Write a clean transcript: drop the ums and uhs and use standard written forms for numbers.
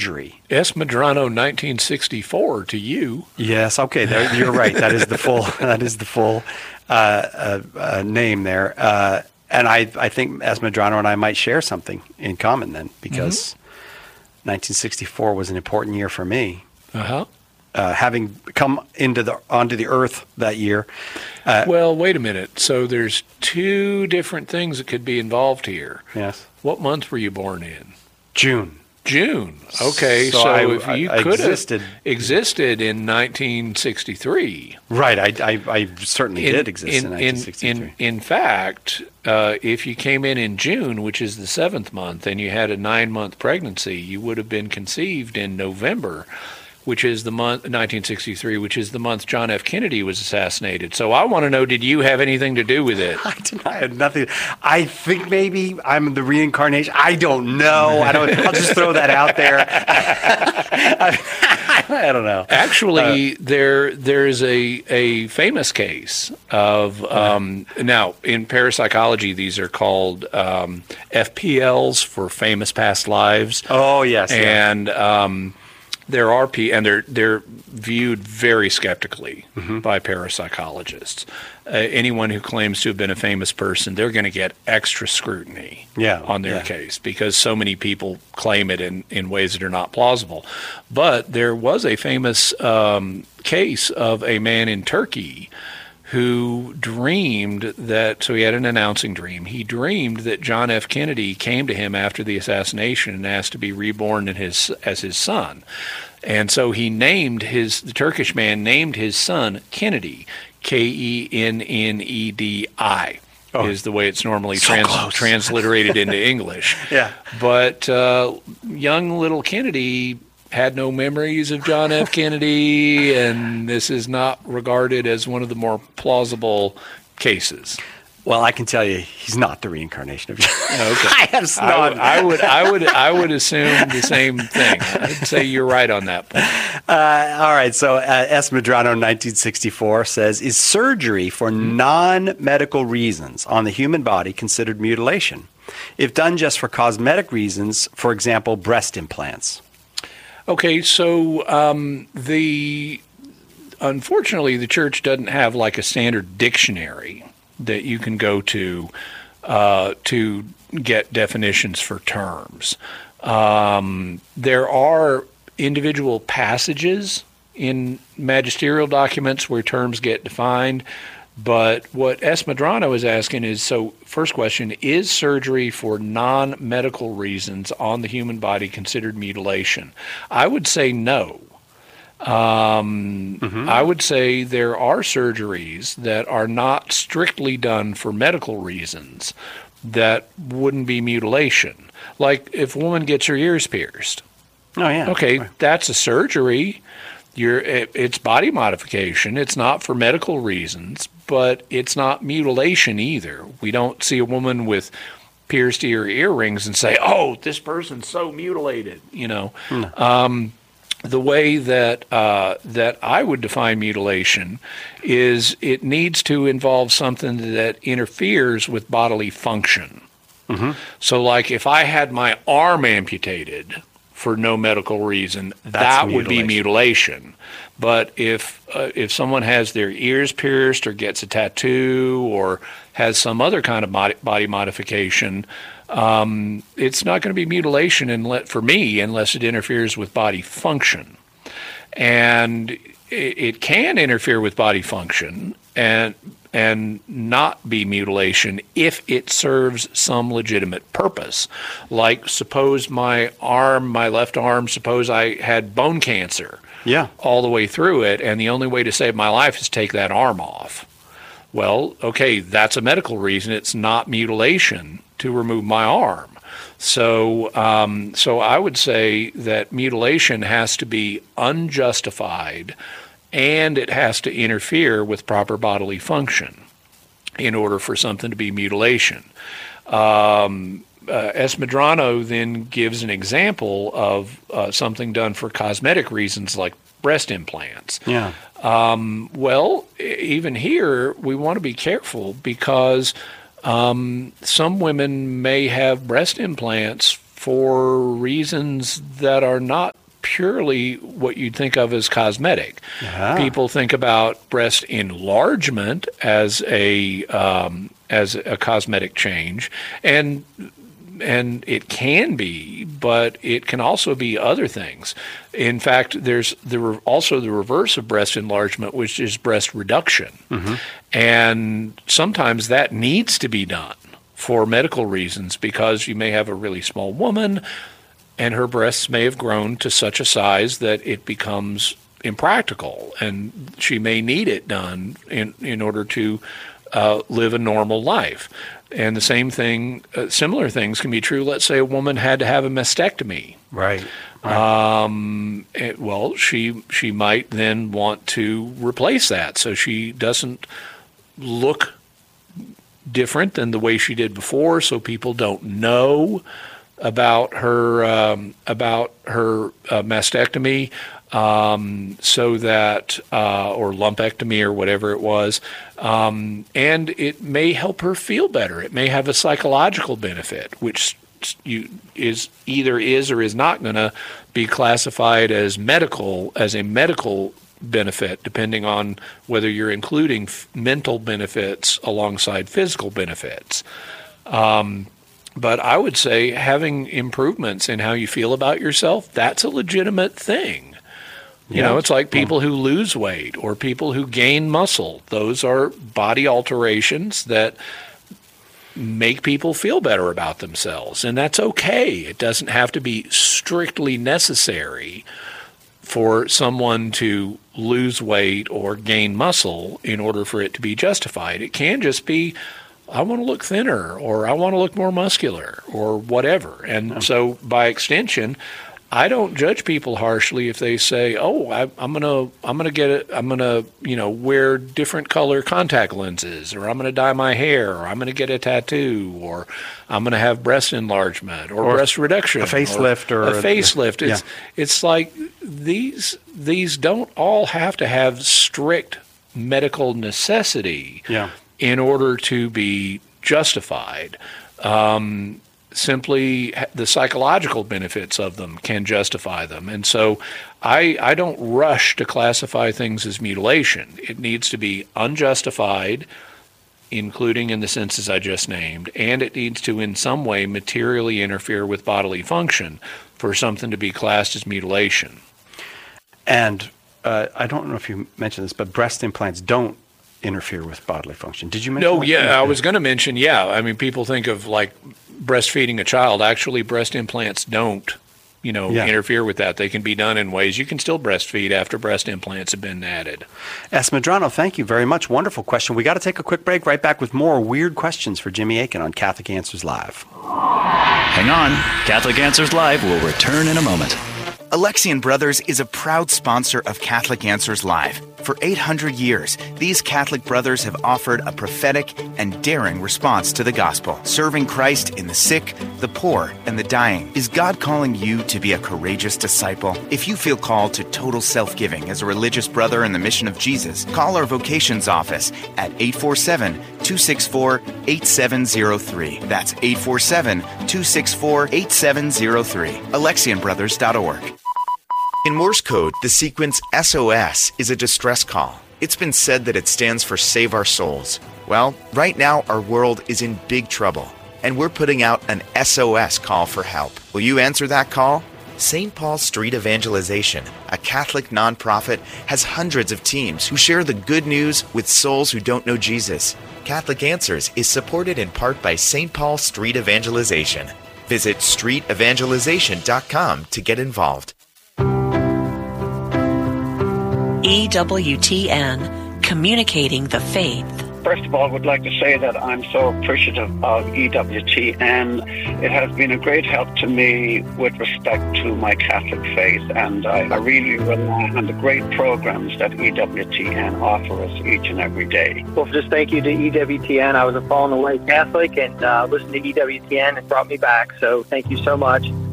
surgery. S. Medrano, 1964 to you. Yes, okay, you're right. That is the full. That is the full name there. And I think S. Medrano and I might share something in common then, because 1964 was an important year for me. Having come onto the earth that year. Well, wait a minute. So there's two different things that could be involved here. Yes. What month were you born in? June. Okay, so if you could have existed in 1963. Right, I certainly did exist in 1963. In fact, if you came in June, which is the 7th month, and you had a 9-month pregnancy, you would have been conceived in November, which is the month 1963, which is the month John F. Kennedy was assassinated. So I want to know, did you have anything to do with it? I had nothing. I think maybe I'm the reincarnation. I don't know. I'll just throw that out there. I don't know. Actually, there's a famous case of now in parapsychology, these are called FPLs, for famous past lives. Oh yes, and there are and they're viewed very skeptically by parapsychologists. Anyone who claims to have been a famous person, they're going to get extra scrutiny on their case, because so many people claim it in ways that are not plausible. But there was a famous case of a man in Turkey who dreamed that, so he had an announcing dream. He dreamed that John F. Kennedy came to him after the assassination and asked to be reborn as his son. And so the Turkish man named his son Kennedy, Kennedi. Is the way it's normally transliterated into English. But young little Kennedy had no memories of John F. Kennedy, and this is not regarded as one of the more plausible cases. Well, I can tell you, he's not the reincarnation of John. Okay. I would assume the same thing. I'd say you're right on that point. All right. So S. Medrano, 1964, says, is surgery for non-medical reasons on the human body considered mutilation? If done just for cosmetic reasons, for example, breast implants. Okay, so unfortunately, the church doesn't have like a standard dictionary that you can go to get definitions for terms. There are individual passages in magisterial documents where terms get defined, but what S. Medrano is asking is, so first question, is surgery for non-medical reasons on the human body considered mutilation? I would say no. I would say there are surgeries that are not strictly done for medical reasons that wouldn't be mutilation. Like if a woman gets her ears pierced. Oh, yeah. Okay, that's a surgery. It's body modification. It's not for medical reasons, but it's not mutilation either. We don't see a woman with pierced earrings and say, "Oh, this person's so mutilated." The way that I would define mutilation is it needs to involve something that interferes with bodily function. So, like if I had my arm amputated for no medical reason, that would be mutilation. But if someone has their ears pierced or gets a tattoo or has some other kind of body modification, it's not going to be mutilation for me unless it interferes with body function. And it can interfere with body function and not be mutilation if it serves some legitimate purpose. Like suppose my left arm, suppose I had bone cancer all the way through it, and the only way to save my life is take that arm off. Well, okay, that's a medical reason. It's not mutilation to remove my arm. So I would say that mutilation has to be unjustified, and it has to interfere with proper bodily function in order for something to be mutilation. S. Medrano then gives an example of something done for cosmetic reasons like breast implants. Well, even here, we want to be careful because some women may have breast implants for reasons that are not purely what you'd think of as cosmetic. People think about breast enlargement as a cosmetic change, and it can be, but it can also be other things. In fact, there's also the reverse of breast enlargement, which is breast reduction, and sometimes that needs to be done for medical reasons, because you may have a really small woman and her breasts may have grown to such a size that it becomes impractical, and she may need it done in order to live a normal life. And the same thing, similar things can be true. Let's say a woman had to have a mastectomy. Right. Well, she might then want to replace that so she doesn't look different than the way she did before, so people don't know about her mastectomy, so that or lumpectomy or whatever it was, and it may help her feel better. It may have a psychological benefit, which is either is or is not going to be classified as a medical benefit, depending on whether you're including mental benefits alongside physical benefits. But I would say having improvements in how you feel about yourself, that's a legitimate thing. You know, it's like people who lose weight or people who gain muscle. Those are body alterations that make people feel better about themselves, and that's okay. It doesn't have to be strictly necessary for someone to lose weight or gain muscle in order for it to be justified. It can just be, I want to look thinner, or I want to look more muscular, or whatever. And so by extension, I don't judge people harshly if they say, "Oh, I'm gonna wear different color contact lenses, or I'm gonna dye my hair, or I'm gonna get a tattoo, or I'm gonna have breast enlargement or breast reduction, a facelift, or a facelift." It's like these don't all have to have strict medical necessity in order to be justified. Simply the psychological benefits of them can justify them. And so I don't rush to classify things as mutilation. It needs to be unjustified, including in the senses I just named, and it needs to in some way materially interfere with bodily function for something to be classed as mutilation. And I don't know if you mentioned this, but breast implants don't interfere with bodily function. Did you mention that? No, yeah, I was going to mention, I mean, people think of like breastfeeding a child. Actually, breast implants don't, interfere with that. They can be done in ways you can still breastfeed after breast implants have been added. S. Medrano, thank you very much. Wonderful question. We got to take a quick break. Right back with more weird questions for Jimmy Akin on Catholic Answers Live. Hang on. Catholic Answers Live will return in a moment. Alexian Brothers is a proud sponsor of Catholic Answers Live. For 800 years, these Catholic brothers have offered a prophetic and daring response to the gospel, serving Christ in the sick, the poor, and the dying. Is God calling you to be a courageous disciple? If you feel called to total self-giving as a religious brother in the mission of Jesus, call our vocations office at 847-264-8703. That's 847-264-8703. AlexianBrothers.org. In Morse code, the sequence SOS is a distress call. It's been said that it stands for Save Our Souls. Well, right now our world is in big trouble, and we're putting out an SOS call for help. Will you answer that call? St. Paul Street Evangelization, a Catholic nonprofit, has hundreds of teams who share the good news with souls who don't know Jesus. Catholic Answers is supported in part by St. Paul Street Evangelization. Visit streetevangelization.com to get involved. EWTN, communicating the faith. First of all, I would like to say that I'm so appreciative of EWTN. It has been a great help to me with respect to my Catholic faith, and I really rely on the great programs that EWTN offer us each and every day. Well, just thank you to EWTN. I was a fallen away Catholic, and listening to EWTN, it brought me back, so thank you so much.